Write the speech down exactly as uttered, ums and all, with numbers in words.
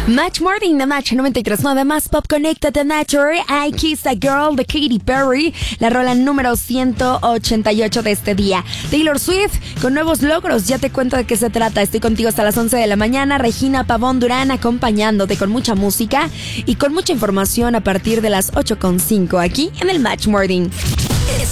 Match Morning de Match noventa y tres punto nueve, más pop, Connected to Nature, I Kiss a Girl de Katy Perry, la rola número ciento ochenta y ocho de este día. Taylor Swift con nuevos logros, ya te cuento de qué se trata. Estoy contigo hasta las once de la mañana. Regina Pavón Durán acompañándote con mucha música y con mucha información a partir de las ocho con cinco aquí en el Match Morning.